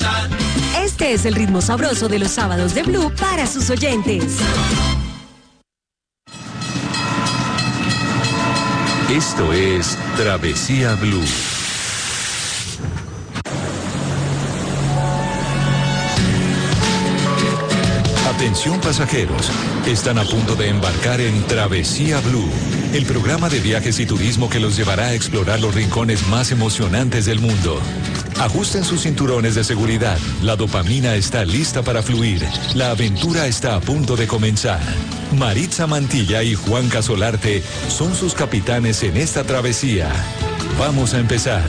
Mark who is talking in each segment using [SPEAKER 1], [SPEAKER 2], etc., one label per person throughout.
[SPEAKER 1] Este es el ritmo sabroso de los sábados de Blue para sus oyentes.
[SPEAKER 2] Esto es Travesía Blue. Atención pasajeros, están a punto de embarcar en Travesía Blue, el programa de viajes y turismo que los llevará a explorar los rincones más emocionantes del mundo. Ajusten sus cinturones de seguridad, la dopamina está lista para fluir, la aventura está a punto de comenzar. Maritza Mantilla y Juanca Solarte son sus capitanes en esta travesía. Vamos a empezar.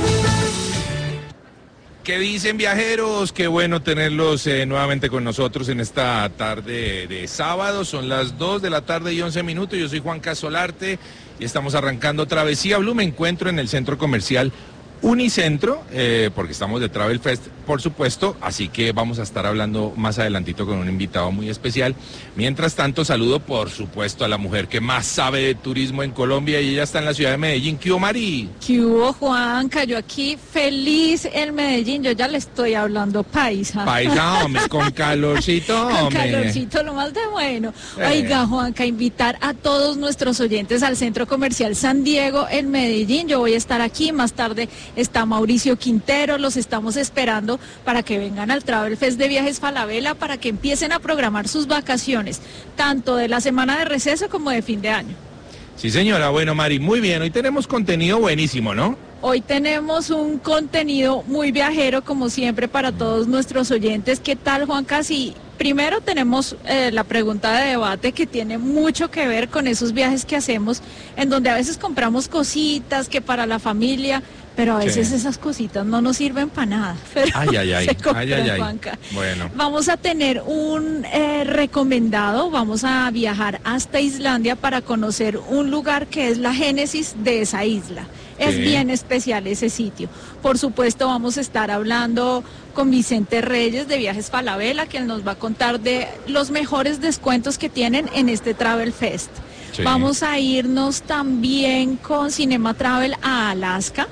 [SPEAKER 3] ¿Qué dicen, viajeros? Qué bueno tenerlos nuevamente con nosotros en esta tarde de sábado. Son las 2 de la tarde y 11 minutos. Yo soy Juanca Solarte y estamos arrancando Travesía Blue. Me encuentro en el centro comercial Unicentro, porque estamos de Travel Fest, por supuesto, así que vamos a estar hablando más adelantito con un invitado muy especial. Mientras tanto, saludo, por supuesto, a la mujer que más sabe de turismo en Colombia, y ella está en la ciudad de Medellín. ¿Qué hubo, Mari?
[SPEAKER 4] ¿Qué hubo, Juanca? Yo aquí feliz en Medellín, yo ya le estoy hablando paisa.
[SPEAKER 3] Paisa, hombre, con calorcito, hombre.
[SPEAKER 4] Con calorcito, lo más de bueno. Oiga, Juanca, invitar a todos nuestros oyentes al Centro Comercial San Diego en Medellín. Yo voy a estar aquí, más tarde está Mauricio Quintero, los estamos esperando para que vengan al Travel Fest de Viajes Falabella, para que empiecen a programar sus vacaciones, tanto de la semana de receso como de fin de año.
[SPEAKER 3] Sí, señora. Bueno, Mari, muy bien. Hoy tenemos contenido buenísimo, ¿no?
[SPEAKER 4] Hoy tenemos un contenido muy viajero, como siempre, para todos nuestros oyentes. ¿Qué tal, Juanca? Sí, primero tenemos la pregunta de debate, que tiene mucho que ver con esos viajes que hacemos, en donde a veces compramos cositas que para la familia, pero a veces esas cositas no nos sirven para nada. Pero se compran, Juanca.
[SPEAKER 3] Bueno.
[SPEAKER 4] Vamos a tener un recomendado, vamos a viajar hasta Islandia para conocer un lugar que es la génesis de esa isla. Es bien especial ese sitio. Por supuesto, vamos a estar hablando con Vicente Reyes de Viajes Falabella, que nos va a contar de los mejores descuentos que tienen en este Travel Fest. Sí. Vamos a irnos también con Cinema Travel a Alaska.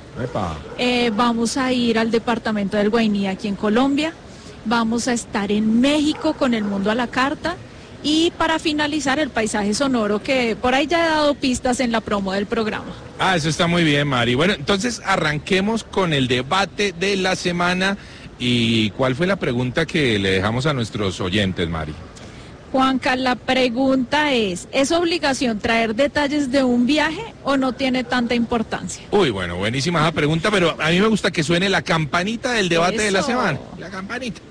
[SPEAKER 4] Vamos a ir al departamento del Guainí, aquí en Colombia. Vamos a estar en México con El Mundo a la Carta. Y para finalizar, el paisaje sonoro, que por ahí ya he dado pistas en la promo del programa.
[SPEAKER 3] Ah, eso está muy bien, Mari. Bueno, entonces arranquemos con el debate de la semana. ¿Y cuál fue la pregunta que le dejamos a nuestros oyentes, Mari?
[SPEAKER 4] Juanca, la pregunta ¿es obligación traer detalles de un viaje o no tiene tanta importancia?
[SPEAKER 3] Uy, bueno, buenísima esa pregunta, pero a mí me gusta que suene la campanita del debate de la semana. La campanita.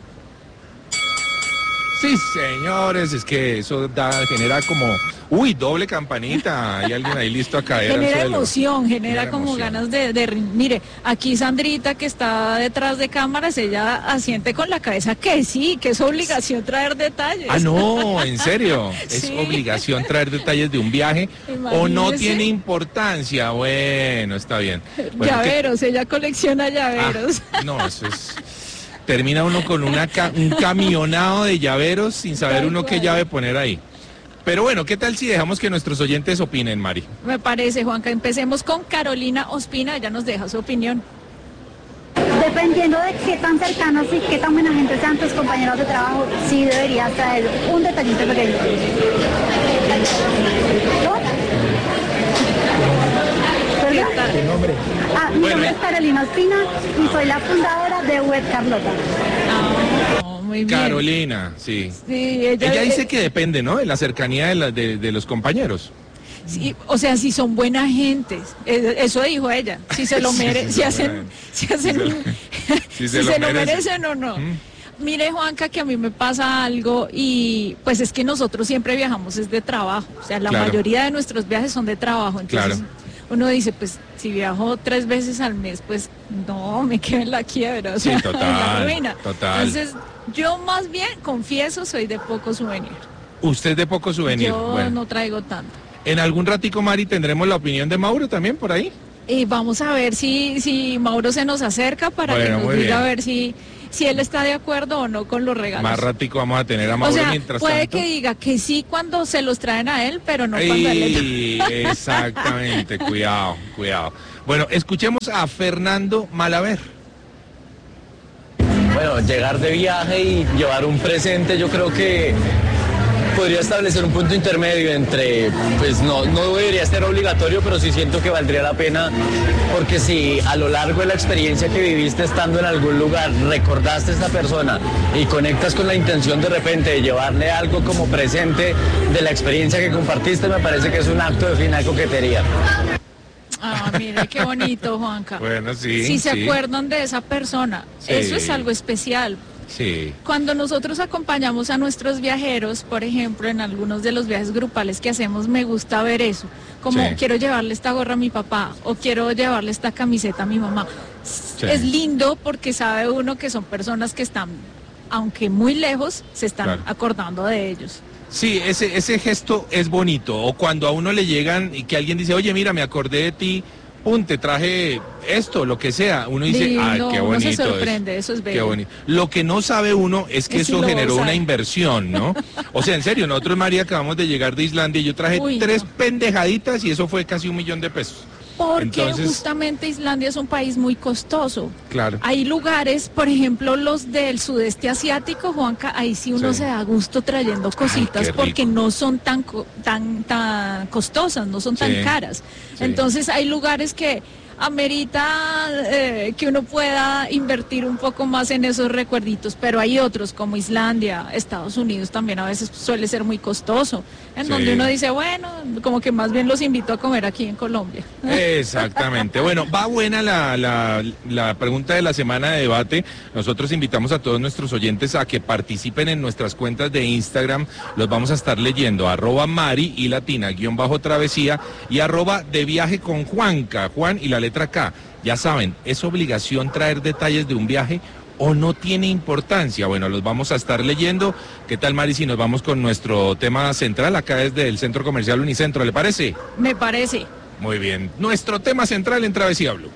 [SPEAKER 3] Sí, señores, es que eso genera como, doble campanita, hay alguien ahí listo a caer
[SPEAKER 4] genera
[SPEAKER 3] al suelo.
[SPEAKER 4] Emoción, genera como ganas de... Mire, aquí Sandrita, que está detrás de cámaras, ella asiente con la cabeza que sí, que es obligación traer detalles.
[SPEAKER 3] Ah, no, ¿en serio? ¿Es
[SPEAKER 4] Sí.
[SPEAKER 3] obligación traer detalles de un viaje?
[SPEAKER 4] Imagínese.
[SPEAKER 3] ¿O no tiene importancia? Bueno, está bien. Bueno,
[SPEAKER 4] llaveros, ella colecciona llaveros.
[SPEAKER 3] No, eso es... Termina uno con un camionado de llaveros sin saber uno qué llave poner ahí. Pero bueno, ¿qué tal si dejamos que nuestros oyentes opinen, Mari?
[SPEAKER 4] Me parece, Juanca. Empecemos con Carolina Ospina, ella nos deja su opinión.
[SPEAKER 5] Dependiendo de qué tan cercanos y qué tan buena gente sean tus compañeros de trabajo, sí deberías traer un detallito pequeño.
[SPEAKER 3] ¿Qué nombre?
[SPEAKER 5] Mi nombre es Carolina Ospina y soy la fundadora de Web Carlota.
[SPEAKER 4] Muy bien.
[SPEAKER 3] Carolina, sí.
[SPEAKER 4] Sí,
[SPEAKER 3] Ella dice que depende, ¿no? De la cercanía de los compañeros.
[SPEAKER 4] Sí, o sea, si son buenas gentes, eso dijo ella, si se lo merecen, si se lo merecen o no. Mire, Juanca, que a mí me pasa algo y pues es que nosotros siempre viajamos es de trabajo, o sea, la mayoría de nuestros viajes son de trabajo, entonces uno dice, pues si viajo 3 veces al mes, pues no, me quedo en la quiebra, o sea,
[SPEAKER 3] sí, total,
[SPEAKER 4] en la ruina.
[SPEAKER 3] Total.
[SPEAKER 4] Entonces, yo más bien, confieso, soy de poco souvenir.
[SPEAKER 3] ¿Usted es de poco souvenir?
[SPEAKER 4] Yo no traigo tanto.
[SPEAKER 3] En algún ratico, Mari, tendremos la opinión de Mauro también por ahí.
[SPEAKER 4] Y vamos a ver si Mauro se nos acerca para que nos diga a ver si él está de acuerdo o no con los regalos.
[SPEAKER 3] Más ratico vamos a tener a Mauro,
[SPEAKER 4] o sea,
[SPEAKER 3] mientras
[SPEAKER 4] puede
[SPEAKER 3] tanto.
[SPEAKER 4] Que diga que sí cuando se los traen a él, pero no cuando él
[SPEAKER 3] Exactamente, cuidado. Bueno, escuchemos a Fernando Malaver.
[SPEAKER 6] Bueno, llegar de viaje y llevar un presente, yo creo que podría establecer un punto intermedio entre, pues no debería ser obligatorio, pero sí siento que valdría la pena, porque si a lo largo de la experiencia que viviste estando en algún lugar recordaste a esta persona y conectas con la intención de repente de llevarle algo como presente de la experiencia que compartiste, me parece que es un acto de fina coquetería.
[SPEAKER 4] Ah, mire, qué bonito, Juanca.
[SPEAKER 3] Bueno, sí.
[SPEAKER 4] Si se
[SPEAKER 3] sí.
[SPEAKER 4] acuerdan de esa persona,
[SPEAKER 3] Sí.
[SPEAKER 4] eso es algo especial.
[SPEAKER 3] Sí.
[SPEAKER 4] Cuando nosotros acompañamos a nuestros viajeros, por ejemplo, en algunos de los viajes grupales que hacemos, me gusta ver eso. Como
[SPEAKER 3] Sí.
[SPEAKER 4] quiero llevarle esta gorra a mi papá o quiero llevarle esta camiseta a mi mamá.
[SPEAKER 3] Sí.
[SPEAKER 4] Es lindo porque sabe uno que son personas que están, aunque muy lejos, se están
[SPEAKER 3] Claro.
[SPEAKER 4] acordando de ellos.
[SPEAKER 3] Sí, ese gesto es bonito. O cuando a uno le llegan y que alguien dice, oye, mira, me acordé de ti, pum, te traje esto, lo que sea. Uno dice,
[SPEAKER 4] Lindo,
[SPEAKER 3] ay, qué
[SPEAKER 4] uno
[SPEAKER 3] bonito.
[SPEAKER 4] se sorprende, eso es bello.
[SPEAKER 3] Qué bonito. Lo que no sabe uno es que
[SPEAKER 4] Es si
[SPEAKER 3] eso
[SPEAKER 4] lo
[SPEAKER 3] generó
[SPEAKER 4] sabe.
[SPEAKER 3] una inversión, ¿no? O sea, en serio, nosotros, María, acabamos de llegar de Islandia y yo traje
[SPEAKER 4] Uy,
[SPEAKER 3] 3
[SPEAKER 4] no.
[SPEAKER 3] pendejaditas y eso fue casi $1.000.000.
[SPEAKER 4] Porque
[SPEAKER 3] Entonces-
[SPEAKER 4] justamente Islandia es un país muy costoso.
[SPEAKER 3] Claro.
[SPEAKER 4] Hay lugares, por ejemplo, los del sudeste asiático, Juanca, ahí sí uno
[SPEAKER 3] Sí.
[SPEAKER 4] se da gusto trayendo cositas
[SPEAKER 3] qué
[SPEAKER 4] porque
[SPEAKER 3] rico.
[SPEAKER 4] no son tan costosas, no son tan
[SPEAKER 3] Sí,
[SPEAKER 4] caras.
[SPEAKER 3] sí.
[SPEAKER 4] Entonces hay lugares que amerita que uno pueda invertir un poco más en esos recuerditos, pero hay otros como Islandia, Estados Unidos también a veces suele ser muy costoso, en
[SPEAKER 3] Sí.
[SPEAKER 4] donde uno dice, bueno, como que más bien los invito a comer aquí en Colombia.
[SPEAKER 3] Exactamente. Bueno, va buena la pregunta de la semana de debate. Nosotros invitamos a todos nuestros oyentes a que participen en nuestras cuentas de Instagram. Los vamos a estar leyendo. @Mari y Latina _travesía y @de viaje con Juanca. Juan y la letra K. Ya saben, ¿es obligación traer detalles de un viaje o no tiene importancia? Bueno, los vamos a estar leyendo. ¿Qué tal, Mari, si nos vamos con nuestro tema central acá desde el Centro Comercial Unicentro? ¿Le parece?
[SPEAKER 4] Me parece.
[SPEAKER 3] Muy bien. Nuestro tema central en Travesía Blue.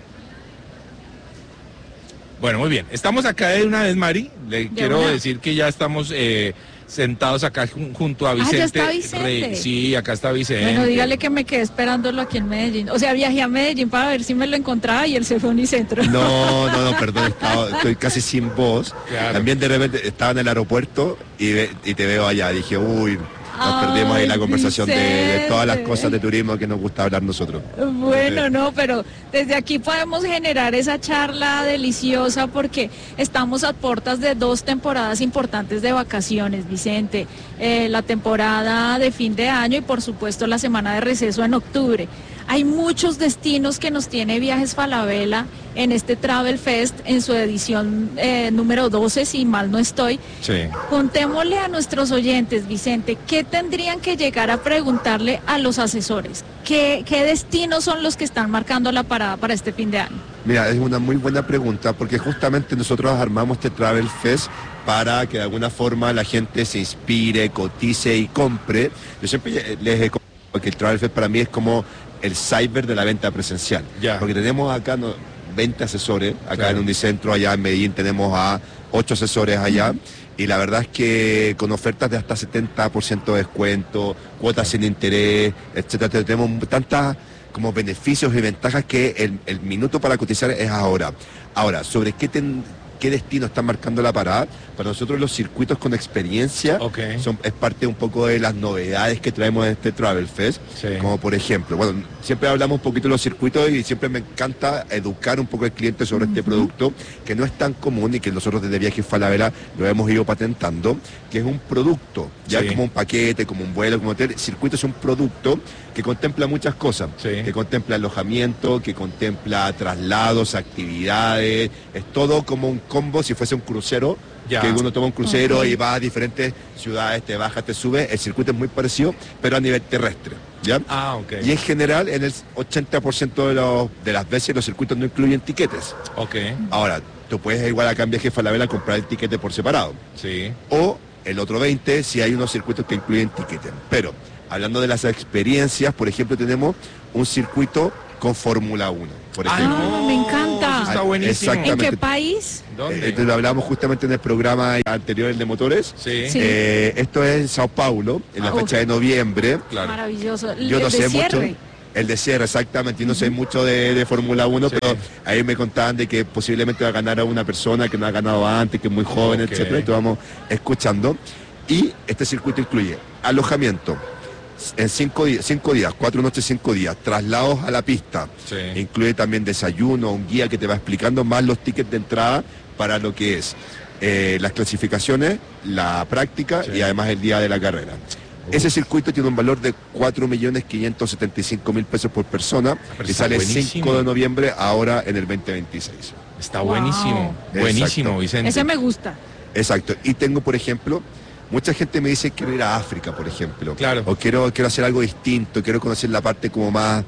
[SPEAKER 3] Bueno, muy bien. Estamos acá de una vez, Mari. Le quiero
[SPEAKER 4] una.
[SPEAKER 3] decir que ya estamos sentados acá junto a
[SPEAKER 4] Ah, ya
[SPEAKER 3] Vicente.
[SPEAKER 4] está Vicente.
[SPEAKER 3] Sí, acá está Vicente.
[SPEAKER 4] Bueno, dígale que me quedé esperándolo aquí en Medellín. O sea, viajé a Medellín para ver si me lo encontraba y él se fue a Unicentro.
[SPEAKER 7] No, perdón, estoy casi sin voz.
[SPEAKER 3] Claro.
[SPEAKER 7] También de repente estaba en el aeropuerto y te veo allá. Dije, uy, nos perdimos ahí la
[SPEAKER 4] Ay,
[SPEAKER 7] conversación de todas las
[SPEAKER 4] Vicente.
[SPEAKER 7] cosas de turismo que nos gusta hablar nosotros.
[SPEAKER 4] Bueno, no, pero desde aquí podemos generar esa charla deliciosa porque estamos a puertas de 2 temporadas importantes de vacaciones, Vicente. La temporada de fin de año y por supuesto la semana de receso en octubre. Hay muchos destinos que nos tiene Viajes Falabella en este Travel Fest en su edición número 12, si mal no estoy.
[SPEAKER 3] Sí.
[SPEAKER 4] Contémosle a nuestros oyentes, Vicente, ¿qué tendrían que llegar a preguntarle a los asesores? ¿Qué destinos son los que están marcando la parada para este fin de año?
[SPEAKER 7] Mira, es una muy buena pregunta porque justamente nosotros armamos este Travel Fest para que de alguna forma la gente se inspire, cotice y compre. Yo siempre les he comentado que el Travel Fest para mí es como el cyber de la venta presencial.
[SPEAKER 3] Ya.
[SPEAKER 7] Porque tenemos acá 20 asesores, acá
[SPEAKER 3] Claro.
[SPEAKER 7] en Unicentro, allá en Medellín tenemos a 8 asesores allá. Y la verdad es que con ofertas de hasta 70% de descuento, cuotas sin interés, etcétera, tenemos tantas como beneficios y ventajas que el minuto para cotizar es ahora. Ahora, sobre qué destino están marcando la parada, para nosotros los circuitos con experiencia
[SPEAKER 3] Ok.
[SPEAKER 7] es parte un poco de las novedades que traemos en este Travel Fest,
[SPEAKER 3] Sí.
[SPEAKER 7] como por ejemplo, bueno, siempre hablamos un poquito de los circuitos y siempre me encanta educar un poco al cliente sobre este producto, que no es tan común y que nosotros desde Viajes Falabella lo hemos ido patentando, que es un producto, ya
[SPEAKER 3] Sí.
[SPEAKER 7] como un paquete, como un vuelo, como hotel. Circuito es un producto que contempla muchas cosas,
[SPEAKER 3] Sí.
[SPEAKER 7] que contempla alojamiento, que contempla traslados, actividades, es todo como un combo si fuese un crucero,
[SPEAKER 3] Ya.
[SPEAKER 7] que uno toma un crucero
[SPEAKER 4] Ok.
[SPEAKER 7] y va a diferentes ciudades, te baja, te sube, el circuito es muy parecido, pero a nivel terrestre, ¿ya?
[SPEAKER 3] Ah, ok.
[SPEAKER 7] Y en general, en el 80% de las veces los circuitos no incluyen tiquetes.
[SPEAKER 3] Ok,
[SPEAKER 7] Ahora, tú puedes igual acá en Viajes Falabella comprar el tiquete por separado.
[SPEAKER 3] sí.
[SPEAKER 7] O el otro 20 si hay unos circuitos que incluyen tiquete. Pero, hablando de las experiencias, por ejemplo, tenemos un circuito con Fórmula 1, por
[SPEAKER 3] Ah,
[SPEAKER 7] ejemplo.
[SPEAKER 4] no, me encanta.
[SPEAKER 3] Eso está buenísimo.
[SPEAKER 4] ¿En
[SPEAKER 7] Exactamente.
[SPEAKER 4] qué país?
[SPEAKER 3] ¿Dónde?
[SPEAKER 7] Entonces lo hablamos justamente en el programa anterior, el de motores.
[SPEAKER 3] Sí,
[SPEAKER 4] Sí.
[SPEAKER 7] Esto es en Sao Paulo, en la
[SPEAKER 3] Ah,
[SPEAKER 7] fecha de noviembre.
[SPEAKER 3] claro.
[SPEAKER 4] Maravilloso.
[SPEAKER 7] Yo no
[SPEAKER 4] El de
[SPEAKER 7] sé mucho.
[SPEAKER 4] cierre.
[SPEAKER 7] El de cierre, exactamente. Yo no sé mucho de Fórmula 1,
[SPEAKER 3] Sí.
[SPEAKER 7] pero ahí me contaban de que posiblemente va a ganar a una persona que no ha ganado antes, que es muy joven,
[SPEAKER 3] Ok.
[SPEAKER 7] etcétera. Esto vamos escuchando. Y este circuito incluye alojamiento en 5 días, 4 noches, 5 días, traslados a la pista.
[SPEAKER 3] Sí.
[SPEAKER 7] Incluye también desayuno, un guía que te va explicando más los tickets de entrada para lo que es las clasificaciones, la práctica
[SPEAKER 3] Sí.
[SPEAKER 7] y además el día de la carrera. Ese circuito tiene un valor de 4.575.000 pesos por persona
[SPEAKER 3] Pero
[SPEAKER 7] y
[SPEAKER 3] está
[SPEAKER 7] sale
[SPEAKER 3] buenísimo.
[SPEAKER 7] 5 de noviembre ahora en el 2026.
[SPEAKER 3] Está
[SPEAKER 4] Wow.
[SPEAKER 3] buenísimo, buenísimo,
[SPEAKER 7] Exacto.
[SPEAKER 3] Vicente.
[SPEAKER 4] Ese me gusta.
[SPEAKER 7] Exacto. Y tengo, por ejemplo, mucha gente me dice quiero ir a África, por ejemplo.
[SPEAKER 3] Claro.
[SPEAKER 7] O quiero hacer algo distinto, quiero conocer la parte como más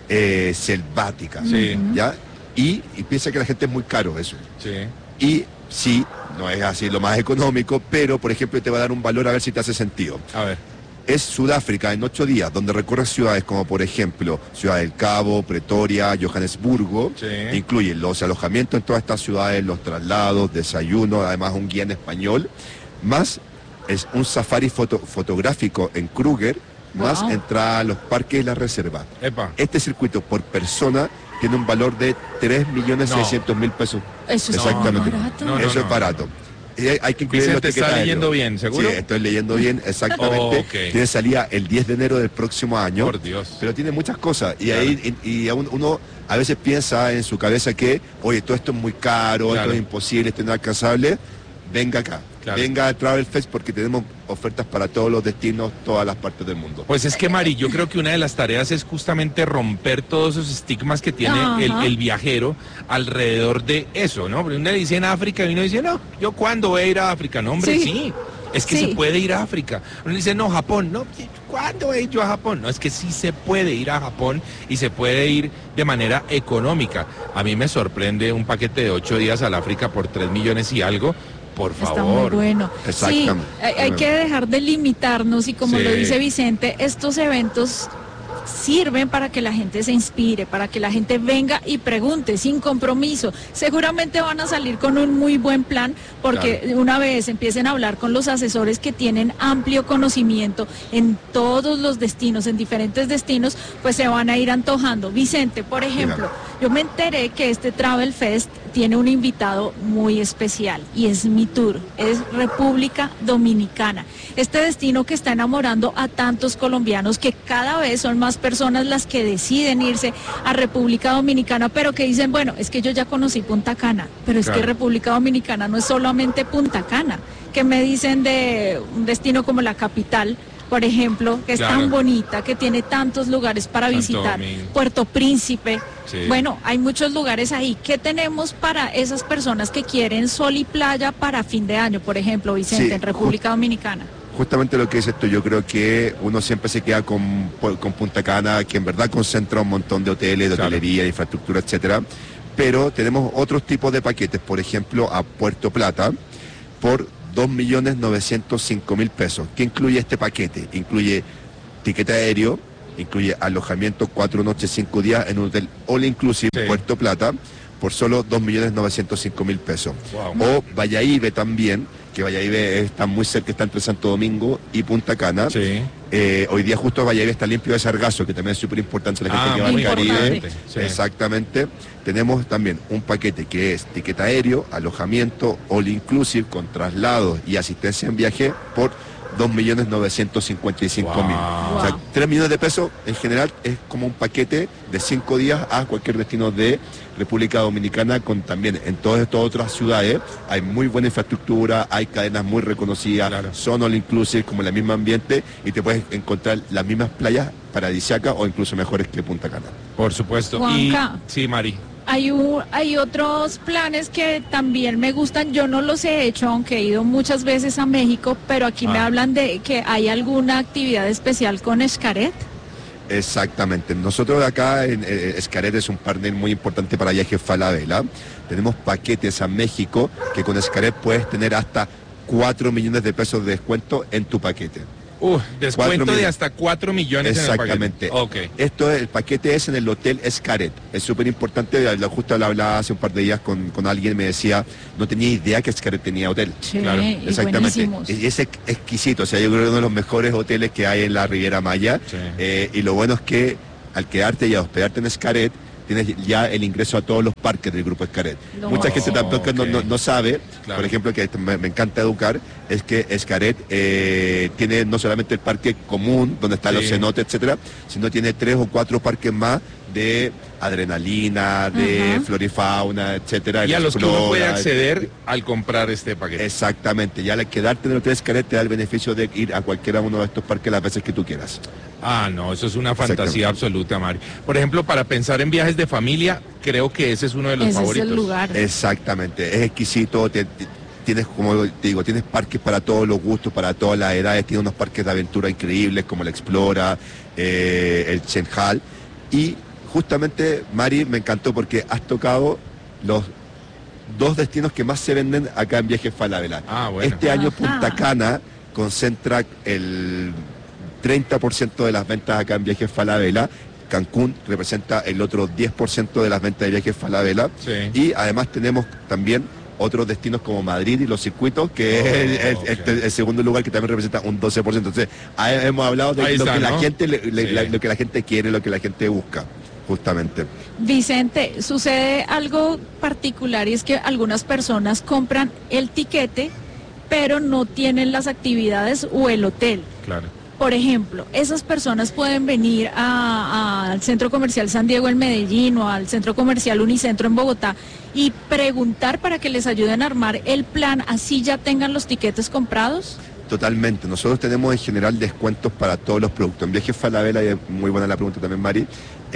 [SPEAKER 7] selvática.
[SPEAKER 3] Sí.
[SPEAKER 7] ¿Ya? Y piensa que la gente es muy caro eso.
[SPEAKER 3] Sí.
[SPEAKER 7] Y sí, no es así lo más económico, pero por ejemplo te va a dar un valor a ver si te hace sentido.
[SPEAKER 3] A ver.
[SPEAKER 7] Es Sudáfrica en 8 días, donde recorres ciudades como por ejemplo Ciudad del Cabo, Pretoria, Johannesburgo.
[SPEAKER 3] Sí.
[SPEAKER 7] Incluye los alojamientos en todas estas ciudades, los traslados, desayuno, además un guía en español, más es un safari fotográfico en Kruger, más
[SPEAKER 4] Wow.
[SPEAKER 7] entrada a los parques y las reservas.
[SPEAKER 3] Epa.
[SPEAKER 7] Este circuito por persona tiene un valor de 3.600.000 pesos.
[SPEAKER 4] Eso es
[SPEAKER 7] Exactamente.
[SPEAKER 4] barato.
[SPEAKER 3] No,
[SPEAKER 7] Eso es barato. Y hay que incluir
[SPEAKER 3] Vicente,
[SPEAKER 7] los
[SPEAKER 3] ¿está
[SPEAKER 7] tickets
[SPEAKER 3] leyendo
[SPEAKER 7] aéreos.
[SPEAKER 3] bien, seguro?
[SPEAKER 7] Sí, estoy leyendo bien, exactamente.
[SPEAKER 3] Oh, ok.
[SPEAKER 7] Tiene salida el 10 de enero del próximo año.
[SPEAKER 3] Por Dios.
[SPEAKER 7] Pero tiene muchas cosas. Y
[SPEAKER 3] Claro.
[SPEAKER 7] ahí y aún uno a veces piensa en su cabeza que, oye, todo esto es muy caro,
[SPEAKER 3] Claro.
[SPEAKER 7] esto es imposible, esto es inalcanzable. Venga acá.
[SPEAKER 3] Claro.
[SPEAKER 7] Venga a Travel Fest porque tenemos ofertas para todos los destinos, todas las partes del mundo.
[SPEAKER 3] Pues es que, Mari, yo creo que una de las tareas es justamente romper todos esos estigmas que tiene
[SPEAKER 4] Ajá.
[SPEAKER 3] el viajero alrededor de eso, ¿no? Porque uno le dice en África y uno dice, no, ¿yo cuándo voy a ir a África? No, hombre,
[SPEAKER 4] Sí.
[SPEAKER 3] sí. Es que
[SPEAKER 4] Sí.
[SPEAKER 3] se puede ir a África. Uno le dice, no, Japón. No, ¿cuándo voy a ir yo a Japón? No, es que sí se puede ir a Japón y se puede ir de manera económica. A mí me sorprende un paquete de 8 días al África por 3 millones y algo. Por
[SPEAKER 4] Está
[SPEAKER 3] favor.
[SPEAKER 4] muy bueno. Sí,
[SPEAKER 7] Exactamente.
[SPEAKER 4] hay que dejar de limitarnos y como
[SPEAKER 3] Sí.
[SPEAKER 4] lo dice Vicente, estos eventos sirven para que la gente se inspire, para que la gente venga y pregunte sin compromiso. Seguramente van a salir con un muy buen plan porque una vez empiecen a hablar con los asesores que tienen amplio conocimiento en todos los destinos, en diferentes destinos, pues se van a ir antojando. Vicente, por ejemplo, yo me enteré que este Travel Fest tiene un invitado muy especial y es mi tour, es República Dominicana. Este destino que está enamorando a tantos colombianos, que cada vez son más personas las que deciden irse a República Dominicana, pero que dicen, bueno, es que yo ya conocí Punta Cana, pero es que
[SPEAKER 3] Claro.
[SPEAKER 4] República Dominicana no es solamente Punta Cana. ¿Qué me dicen de un destino como la capital, por ejemplo, que es
[SPEAKER 3] Claro.
[SPEAKER 4] tan bonita, que tiene tantos lugares para
[SPEAKER 3] Santo
[SPEAKER 4] visitar?
[SPEAKER 3] Domingo.
[SPEAKER 4] Puerto Príncipe.
[SPEAKER 3] Sí.
[SPEAKER 4] Bueno, hay muchos lugares ahí. ¿Qué tenemos para esas personas que quieren sol y playa para fin de año, por ejemplo, Vicente,
[SPEAKER 7] Sí,
[SPEAKER 4] en República Dominicana?
[SPEAKER 7] Justamente lo que dices tú, yo creo que uno siempre se queda con Punta Cana, que en verdad concentra un montón de hoteles, de
[SPEAKER 3] Claro.
[SPEAKER 7] hotelería, de infraestructura, etcétera. Pero tenemos otros tipos de paquetes, por ejemplo, a Puerto Plata, por 2.905.000 pesos. ¿Qué incluye este paquete? Incluye tiquete aéreo, incluye alojamiento 4 noches, 5 días en un hotel all inclusive
[SPEAKER 3] Sí.
[SPEAKER 7] Puerto Plata, por solo 2.905.000 pesos.
[SPEAKER 3] Wow.
[SPEAKER 7] O Valladolid también, que Valladolid está muy cerca, está entre Santo Domingo y Punta Cana.
[SPEAKER 3] Sí.
[SPEAKER 7] Hoy día justo Valladolid está limpio de sargazo, que también es súper importante la gente que va
[SPEAKER 4] muy
[SPEAKER 7] al Caribe.
[SPEAKER 4] importante.
[SPEAKER 3] Sí.
[SPEAKER 7] Exactamente. Tenemos también un paquete que es tiquete aéreo, alojamiento, all inclusive, con traslados y asistencia en viaje por 2.955.000.
[SPEAKER 3] Wow.
[SPEAKER 7] O sea,
[SPEAKER 4] Wow.
[SPEAKER 7] 3 millones de pesos en general es como un paquete de 5 días a cualquier destino de República Dominicana, con también en todas estas otras ciudades hay muy buena infraestructura, hay cadenas muy reconocidas,
[SPEAKER 3] Claro.
[SPEAKER 7] son all inclusive, como en el mismo ambiente, y te puedes encontrar las mismas playas paradisíacas o incluso mejores que Punta Cana.
[SPEAKER 3] Por supuesto.
[SPEAKER 4] Juanca.
[SPEAKER 3] Y sí, Mari.
[SPEAKER 4] Hay otros planes que también me gustan, yo no los he hecho, aunque he ido muchas veces a México, pero aquí me
[SPEAKER 3] Ah.
[SPEAKER 4] hablan de que hay alguna actividad especial con Xcaret.
[SPEAKER 7] Exactamente. Nosotros de acá en Xcaret es un partner muy importante para viajes Falabella. Tenemos paquetes a México que con Xcaret puedes tener hasta 4 millones de pesos de descuento en tu paquete.
[SPEAKER 3] Descuento
[SPEAKER 7] 4
[SPEAKER 3] de
[SPEAKER 7] millones.
[SPEAKER 3] hasta 4 millones
[SPEAKER 7] Exactamente.
[SPEAKER 3] en el paquete. Ok.
[SPEAKER 7] El paquete es en el Hotel Xcaret. Es súper importante. Justo lo hablaba hace un par de días con alguien, me decía, no tenía idea que Xcaret tenía hotel.
[SPEAKER 4] Sí,
[SPEAKER 3] Claro,
[SPEAKER 4] y
[SPEAKER 7] Exactamente.
[SPEAKER 4] buenísimos.
[SPEAKER 7] Y es exquisito. O sea, yo creo que es uno de los mejores hoteles que hay en la Riviera Maya.
[SPEAKER 3] Sí.
[SPEAKER 7] Y lo bueno es que al quedarte y a hospedarte en Xcaret, tienes ya el ingreso a todos los parques del Grupo Xcaret. Mucha gente tampoco no sabe, claro. Por ejemplo, que me encanta educar, es que Xcaret tiene no solamente el parque común, donde están los cenotes, etcétera, sino tiene 3 o 4 parques más de adrenalina, de flora y fauna, etcétera.
[SPEAKER 3] Y a los que uno puede acceder al comprar este paquete.
[SPEAKER 7] Exactamente, ya al quedarte en el Hotel Xcaret te da el beneficio de ir a cualquiera uno de estos parques las veces que tú quieras.
[SPEAKER 3] Ah, no, eso es una fantasía absoluta, Mari. Por ejemplo, para pensar en viajes de familia, creo que ese es uno de los favoritos.
[SPEAKER 4] Es el lugar.
[SPEAKER 7] Exactamente, es exquisito, tienes, como te digo, tienes parques para todos los gustos, para todas las edades, tiene unos parques de aventura increíbles como el Explora, el Chenjal, y justamente, Mari, me encantó porque has tocado los 2 destinos que más se venden acá en Viajes Falabella.
[SPEAKER 3] Bueno.
[SPEAKER 7] Este año Punta Cana concentra el 30% de las ventas acá en Viajes Falabella. Cancún representa el otro 10% de las ventas de Viajes Falabella. Y además tenemos también otros destinos como Madrid y los circuitos, que es el segundo lugar, que también representa un 12%. Entonces, hemos hablado de lo que la gente lo que la gente quiere, lo que la gente busca, justamente.
[SPEAKER 4] Vicente, sucede algo particular y es que algunas personas compran el tiquete, pero no tienen las actividades o el hotel.
[SPEAKER 3] Claro.
[SPEAKER 4] Por ejemplo, esas personas pueden venir al Centro Comercial San Diego en Medellín o al Centro Comercial Unicentro en Bogotá y preguntar para que les ayuden a armar el plan, así ya tengan los tiquetes comprados.
[SPEAKER 7] Totalmente, nosotros tenemos en general descuentos para todos los productos. En Viajes Falabella, y es muy buena la pregunta también, Mari,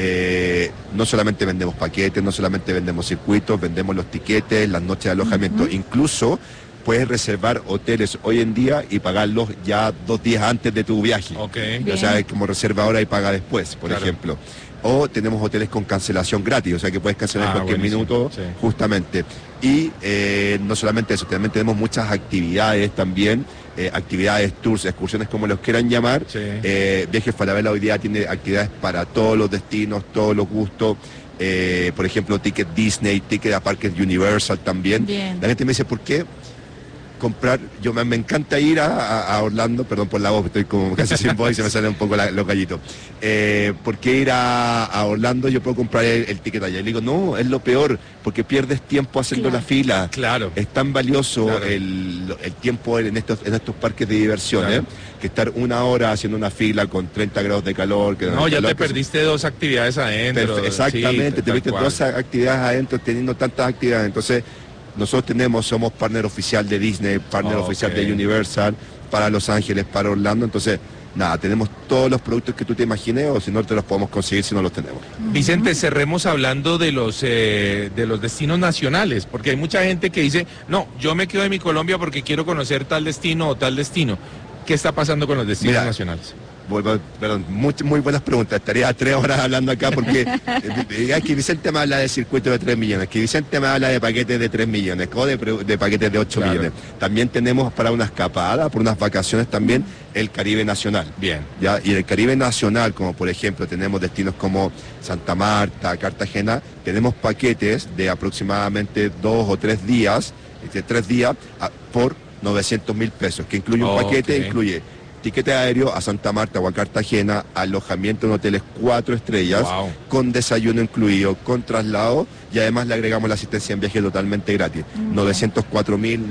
[SPEAKER 7] no solamente vendemos paquetes, no solamente vendemos circuitos, vendemos los tiquetes, las noches de alojamiento, incluso puedes reservar hoteles hoy en día y pagarlos ya 2 días antes de tu viaje. O sea, como reserva ahora y paga después, por ejemplo. O tenemos hoteles con cancelación gratis, o sea que puedes cancelar en cualquier minuto, justamente. Y no solamente eso, también tenemos muchas actividades también, actividades, tours, excursiones, como los quieran llamar. Viajes Falabella hoy día tiene actividades para todos los destinos, todos los gustos. Por ejemplo, ticket Disney, ticket a parques Universal también. La gente me dice, ¿por qué comprar? Me encanta ir a Orlando, perdón por la voz, estoy como casi sin voz y se me salen un poco los gallitos. ¿Por qué ir a Orlando? Yo puedo comprar el ticket allá. Y le digo, no, es lo peor, porque pierdes tiempo haciendo la fila.
[SPEAKER 3] Claro.
[SPEAKER 7] Es tan valioso el tiempo en estos parques de diversión, que estar 1 hora haciendo una fila con 30 grados de calor.
[SPEAKER 3] Ya te perdiste 2 actividades adentro.
[SPEAKER 7] Exactamente, te perdiste 2 actividades adentro teniendo tantas actividades. Entonces, nosotros somos partner oficial de Disney, partner oficial de Universal, para Los Ángeles, para Orlando, entonces, nada, tenemos todos los productos que tú te imagines, o si no te los podemos conseguir si no los tenemos.
[SPEAKER 3] Vicente, cerremos hablando de los destinos nacionales, porque hay mucha gente que dice, no, yo me quedo en mi Colombia porque quiero conocer tal destino o tal destino. ¿Qué está pasando con los destinos nacionales?
[SPEAKER 7] Perdón, muy buenas preguntas. Estaría 3 horas hablando acá porque que Vicente me habla de circuito de 3 millones, que Vicente me habla de paquetes de 3 millones, o de paquetes de 8 millones. También tenemos para una escapada, por unas vacaciones también, el Caribe Nacional.
[SPEAKER 3] Bien.
[SPEAKER 7] ¿Ya? Y el Caribe Nacional, como por ejemplo tenemos destinos como Santa Marta, Cartagena, tenemos paquetes de aproximadamente 2 o 3 días, por 900.000 pesos, que incluye un paquete, incluye tiquete aéreo a Santa Marta o a Cartagena, alojamiento en hoteles 4 estrellas, con desayuno incluido, con traslado, y además le agregamos la asistencia en viaje totalmente gratis. 904.000,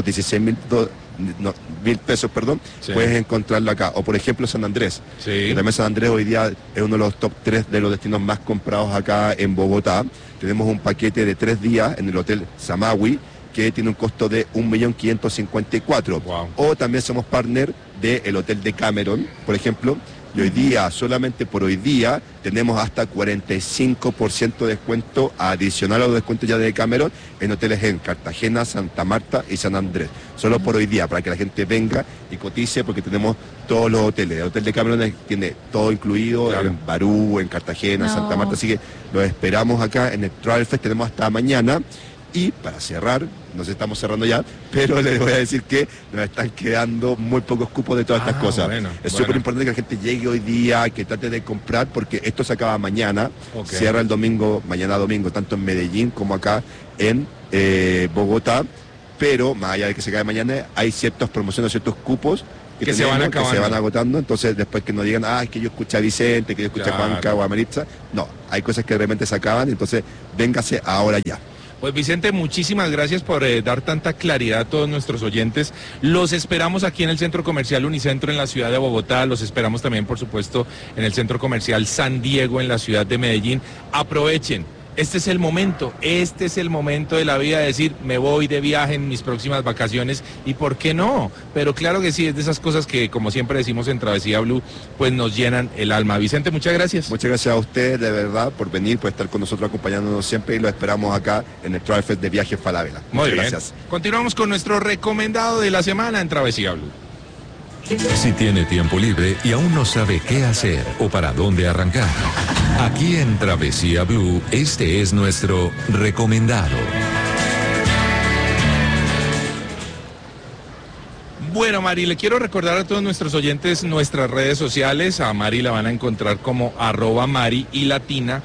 [SPEAKER 7] 916.000 pesos, puedes encontrarlo acá. O por ejemplo San Andrés, que también San Andrés hoy día es uno de los top 3 de los destinos más comprados acá en Bogotá. Tenemos un paquete de 3 días en el Hotel Samawi, que tiene un costo de 1.554.000. O también somos partner del Hotel de Cameron, por ejemplo, y hoy día, solamente por hoy día, tenemos hasta 45% de descuento adicional a los descuentos ya de Cameron en hoteles en Cartagena, Santa Marta y San Andrés. Solo por hoy día, para que la gente venga y cotice, porque tenemos todos los hoteles. El Hotel de Cameron tiene todo incluido, en Barú, en Cartagena, Santa Marta, así que los esperamos acá en el Travel Fest, tenemos hasta mañana. Y para cerrar, nos estamos cerrando ya, pero les voy a decir que nos están quedando muy pocos cupos de todas estas cosas. Es súper importante que la gente llegue hoy día, que trate de comprar, porque esto se acaba mañana, cierra el domingo, mañana domingo, tanto en Medellín como acá en Bogotá. pero más allá de que se cae mañana, hay ciertas promociones, ciertos cupos
[SPEAKER 3] que se van acabando,
[SPEAKER 7] que se van agotando, entonces después que no digan, es que yo escuché a Vicente, que yo escuché a Juanca o a Maritza, no, hay cosas que de repente se acaban, entonces véngase ahora ya.
[SPEAKER 3] Pues Vicente, muchísimas gracias por dar tanta claridad a todos nuestros oyentes. Los esperamos aquí en el Centro Comercial Unicentro en la ciudad de Bogotá, los esperamos también, por supuesto, en el Centro Comercial San Diego en la ciudad de Medellín. Aprovechen. Este es el momento de la vida de decir, me voy de viaje en mis próximas vacaciones, y ¿por qué no? Pero claro que sí, es de esas cosas que, como siempre decimos en Travesía Blue, pues nos llenan el alma. Vicente, muchas gracias.
[SPEAKER 7] Muchas gracias a ustedes, de verdad, por venir, por estar con nosotros acompañándonos siempre, y lo esperamos acá en el Travel Fest de Viajes Falabella.
[SPEAKER 3] Muy bien.
[SPEAKER 7] Gracias.
[SPEAKER 3] Continuamos con nuestro recomendado de la semana en Travesía Blue.
[SPEAKER 2] Si tiene tiempo libre y aún no sabe qué hacer o para dónde arrancar, aquí en Travesía Blue, este es nuestro recomendado.
[SPEAKER 3] Bueno, Mari, le quiero recordar a todos nuestros oyentes nuestras redes sociales. A Mari la van a encontrar como @Mari y Latina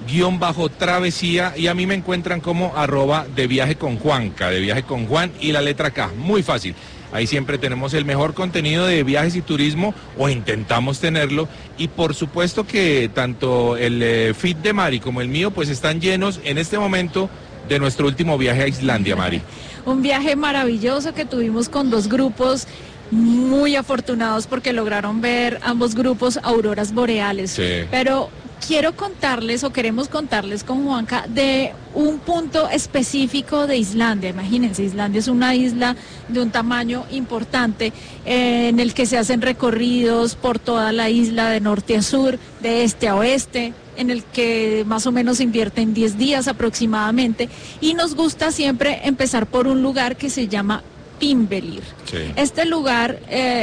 [SPEAKER 3] _travesía, y a mí me encuentran como @de viaje con Juanca, de viaje con Juan y la letra K. Muy fácil. Ahí siempre tenemos el mejor contenido de viajes y turismo, o intentamos tenerlo, y por supuesto que tanto el feed de Mari como el mío pues están llenos en este momento de nuestro último viaje a Islandia, Mari.
[SPEAKER 4] Un viaje maravilloso que tuvimos con 2 grupos muy afortunados porque lograron ver ambos grupos auroras boreales.
[SPEAKER 3] Sí.
[SPEAKER 4] Pero quiero contarles, o queremos contarles con Juanca, de un punto específico de Islandia. Imagínense, Islandia es una isla de un tamaño importante, en el que se hacen recorridos por toda la isla de norte a sur, de este a oeste, en el que más o menos se invierte en 10 días aproximadamente, y nos gusta siempre empezar por un lugar que se llama Fimbulvit.
[SPEAKER 3] Sí.
[SPEAKER 4] Este lugar,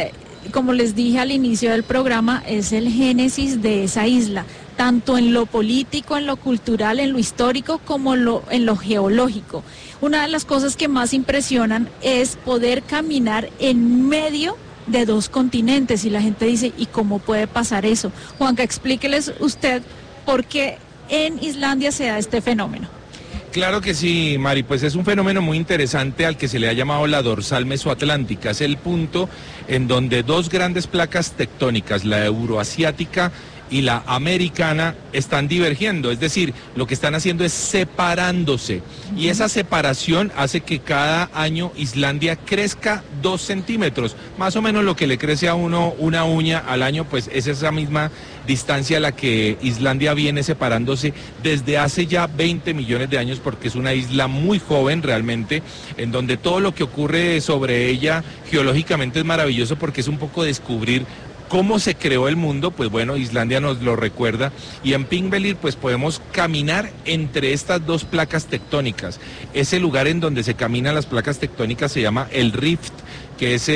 [SPEAKER 4] como les dije al inicio del programa, es el génesis de esa isla, tanto en lo político, en lo cultural, en lo histórico, como en lo geológico. Una de las cosas que más impresionan es poder caminar en medio de 2 continentes, y la gente dice, ¿y cómo puede pasar eso? Juanca, explíqueles usted por qué en Islandia se da este fenómeno.
[SPEAKER 3] Claro que sí, Mari, pues es un fenómeno muy interesante al que se le ha llamado la dorsal mesoatlántica. Es el punto en donde 2 grandes placas tectónicas, la euroasiática y la americana, están divergiendo, es decir, lo que están haciendo es separándose, y esa separación hace que cada año Islandia crezca 2 centímetros, más o menos lo que le crece a uno una uña al año, pues es esa misma distancia a la que Islandia viene separándose desde hace ya 20 millones de años, porque es una isla muy joven realmente, en donde todo lo que ocurre sobre ella geológicamente es maravilloso, porque es un poco descubrir cómo se creó el mundo. Pues bueno, Islandia nos lo recuerda, y en Fimbulvit pues podemos caminar entre estas 2 placas tectónicas. Ese lugar en donde se caminan las placas tectónicas se llama el Rift, que es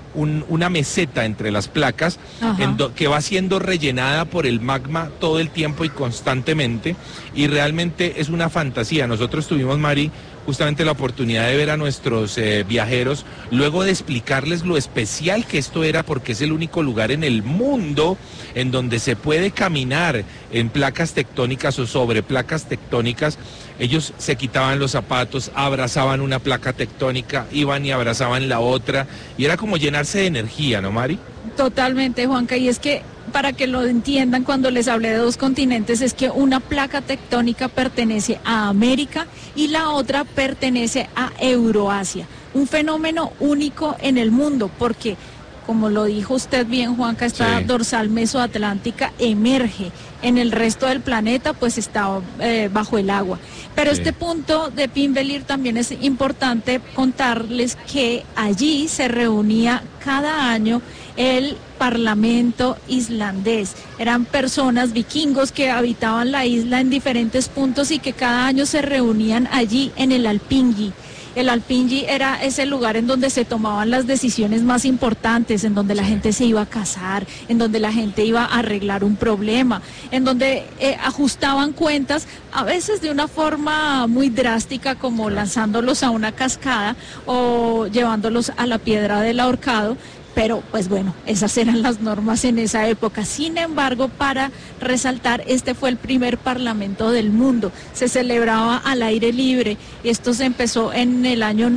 [SPEAKER 3] una meseta entre las placas, que va siendo rellenada por el magma todo el tiempo y constantemente, y realmente es una fantasía. Nosotros tuvimos, Mari, justamente la oportunidad de ver a nuestros viajeros, luego de explicarles lo especial que esto era, porque es el único lugar en el mundo en donde se puede caminar en placas tectónicas o sobre placas tectónicas. Ellos se quitaban los zapatos, abrazaban una placa tectónica, iban y abrazaban la otra, y era como llenarse de energía, ¿no, Mari?
[SPEAKER 4] Totalmente, Juanca, y es que, para que lo entiendan, cuando les hablé de 2 continentes, es que una placa tectónica pertenece a América y la otra pertenece a Euroasia. Un fenómeno único en el mundo, porque, como lo dijo usted bien, Juanca, esta dorsal mesoatlántica emerge. En el resto del planeta pues está bajo el agua. Pero este punto de Fimbulvit también es importante contarles que allí se reunía cada año el Parlamento islandés. Eran personas, vikingos, que habitaban la isla en diferentes puntos y que cada año se reunían allí en el Alþingi. El Alþingi era ese lugar en donde se tomaban las decisiones más importantes, en donde la gente se iba a casar, en donde la gente iba a arreglar un problema, en donde ajustaban cuentas, a veces de una forma muy drástica, como lanzándolos a una cascada o llevándolos a la piedra del ahorcado, Pero pues bueno, esas eran las normas en esa época. Sin embargo, para resaltar, este fue el primer parlamento del mundo. Se celebraba al aire libre. Esto se empezó en el año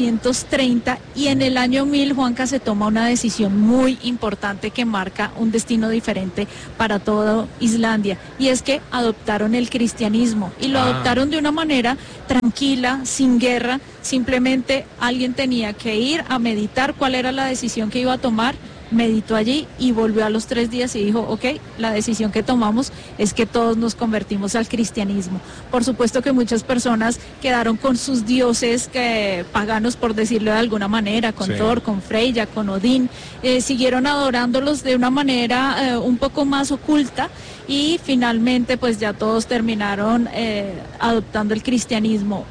[SPEAKER 4] 930 y en el año 1000, Juanca, se toma una decisión muy importante que marca un destino diferente para toda Islandia. Y es que adoptaron el cristianismo y lo adoptaron de una manera tranquila, sin guerra. Simplemente alguien tenía que ir a meditar cuál era la decisión que iba a tomar, meditó allí y volvió a los 3 días y dijo, ok, la decisión que tomamos es que todos nos convertimos al cristianismo. Por supuesto que muchas personas quedaron con sus dioses paganos, por decirlo de alguna manera, con Thor, con Freyja, con Odín, siguieron adorándolos de una manera un poco más oculta y finalmente pues ya todos terminaron adoptando el cristianismo.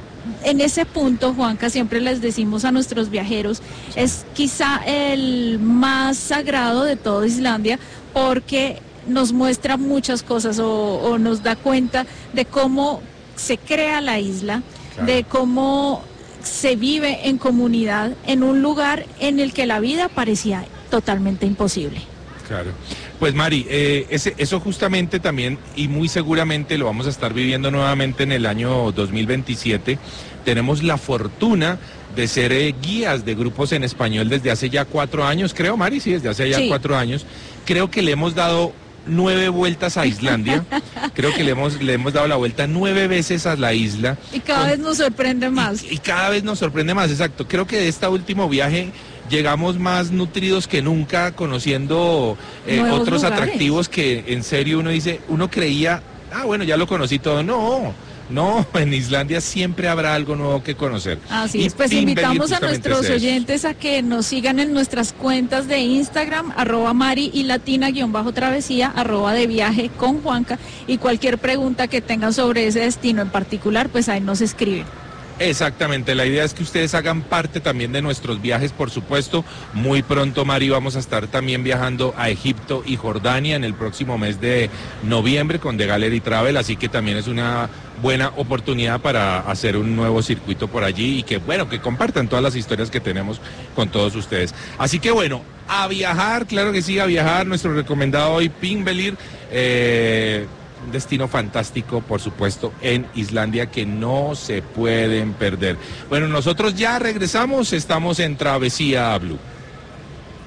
[SPEAKER 4] En ese punto, Juanca, siempre les decimos a nuestros viajeros, es quizá el más sagrado de toda Islandia porque nos muestra muchas cosas o nos da cuenta de cómo se crea la isla, de cómo se vive en comunidad en un lugar en el que la vida parecía totalmente imposible.
[SPEAKER 3] Claro. Pues Mari, eso justamente también y muy seguramente lo vamos a estar viviendo nuevamente en el año 2027. Tenemos la fortuna de ser guías de grupos en español desde hace ya 4 años, creo, Mari, sí, desde hace ya 4 años. Creo que le hemos dado 9 vueltas a Islandia. Creo que le hemos dado la vuelta 9 veces a la isla.
[SPEAKER 4] Y cada vez nos sorprende más.
[SPEAKER 3] Y cada vez nos sorprende más, exacto. Creo que de este último viaje llegamos más nutridos que nunca, conociendo otros atractivos que en serio uno dice, uno creía, bueno, ya lo conocí todo. No, en Islandia siempre habrá algo nuevo que conocer.
[SPEAKER 4] Así es, pues invitamos a nuestros oyentes a que nos sigan en nuestras cuentas de Instagram, @Mari y Latina_travesía, @deviaje con Juanca, y cualquier pregunta que tengan sobre ese destino en particular, pues ahí nos escriben.
[SPEAKER 3] Exactamente, la idea es que ustedes hagan parte también de nuestros viajes, por supuesto. Muy pronto, Mari, vamos a estar también viajando a Egipto y Jordania en el próximo mes de noviembre con The Gallery Travel, así que también es una buena oportunidad para hacer un nuevo circuito por allí y que, bueno, que compartan todas las historias que tenemos con todos ustedes. Así que, bueno, a viajar, claro que sí, a viajar. Nuestro recomendado hoy, Finnvellir, un destino fantástico, por supuesto, en Islandia que no se pueden perder. Bueno, nosotros ya regresamos, estamos en Travesía Blue.